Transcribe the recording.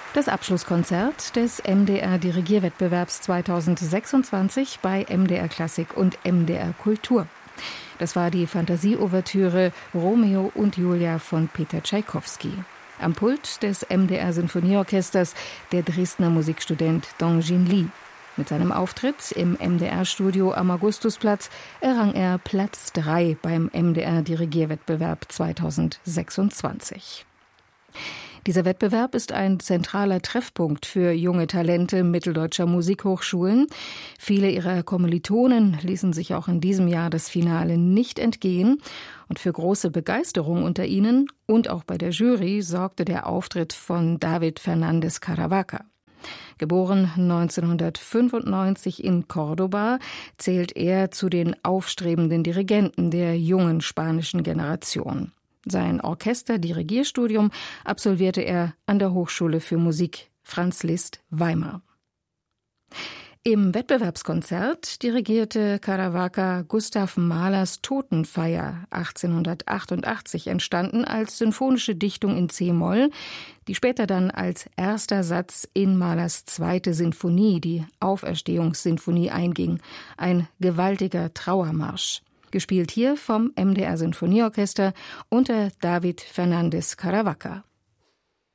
Das Abschlusskonzert des MDR-Dirigierwettbewerbs 2026 bei MDR Klassik und MDR Kultur. Das war die Fantasie-Ouvertüre Romeo und Julia von Peter Tschaikowski. Am Pult des MDR-Sinfonieorchesters der Dresdner Musikstudent Dong-Jin Lee. Mit seinem Auftritt im MDR-Studio am Augustusplatz errang er Platz 3 beim MDR-Dirigierwettbewerb 2026. Dieser Wettbewerb ist ein zentraler Treffpunkt für junge Talente mitteldeutscher Musikhochschulen. Viele ihrer Kommilitonen ließen sich auch in diesem Jahr das Finale nicht entgehen. Und für große Begeisterung unter ihnen und auch bei der Jury sorgte der Auftritt von David Fernández Caravaca. Geboren 1995 in Córdoba, zählt er zu den aufstrebenden Dirigenten der jungen spanischen Generation. Sein Orchester-Dirigierstudium absolvierte er an der Hochschule für Musik Franz Liszt Weimar. Im Wettbewerbskonzert dirigierte Caravaca Gustav Mahlers Totenfeier, 1888 entstanden als symphonische Dichtung in C-Moll, die später dann als erster Satz in Mahlers zweite Sinfonie, die Auferstehungssinfonie, einging. Ein gewaltiger Trauermarsch. Gespielt hier vom MDR Sinfonieorchester unter David Fernández Caravaca.